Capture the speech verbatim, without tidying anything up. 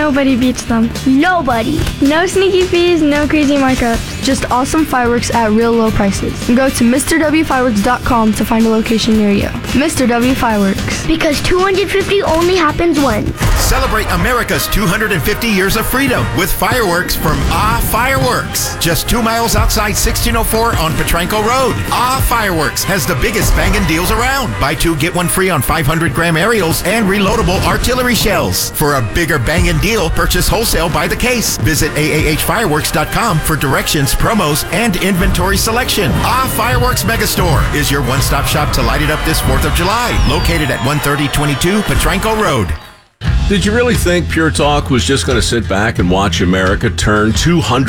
Nobody beats them. Nobody. No sneaky fees, no crazy markups. Just awesome fireworks at real low prices. Go to Mister W Fireworks dot com to find a location near you. Mister W Fireworks. Because two hundred fifty only happens once. Celebrate America's two hundred fifty years of freedom with fireworks from Ah Fireworks. Just two miles outside sixteen oh four on Petranco Road. Ah Fireworks has the biggest bangin' deals around. Buy two, get one free on five hundred gram aerials and reloadable artillery shells. For a bigger bangin' deal, purchase wholesale by the case. Visit A A H fireworks dot com for directions, promos, and inventory selection. Ah Fireworks Megastore is your one-stop shop to light it up this fourth of July. Located at one thirty twenty-two Petranco Road. Did you really think Pure Talk was just going to sit back and watch America turn two hundred